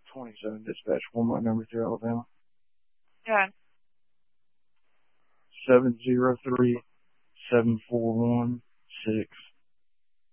27 dispatch, Walmart number 3, Alabama. Yeah. 703-741-6.